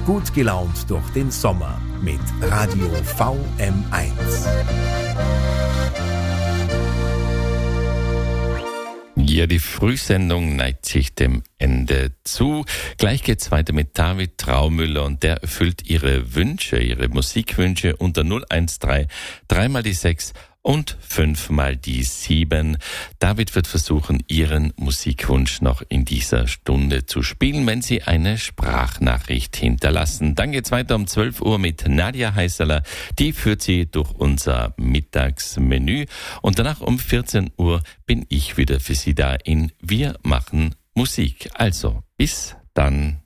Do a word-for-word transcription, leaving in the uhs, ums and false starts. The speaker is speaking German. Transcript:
Gut gelaunt durch den Sommer mit Radio V M eins. Ja, die Frühsendung neigt sich dem Ende zu. Gleich geht's weiter mit David Traumüller und der erfüllt Ihre Wünsche, Ihre Musikwünsche unter null eins drei, dreimal die sechs und fünfmal die sieben. David wird versuchen, Ihren Musikwunsch noch in dieser Stunde zu spielen, wenn Sie eine Sprachnachricht hinterlassen. Dann geht's weiter um zwölf Uhr mit Nadja Heißerler. Die führt Sie durch unser Mittagsmenü. Und danach um vierzehn Uhr bin ich wieder für Sie da in Wir machen Musik. Also, bis dann.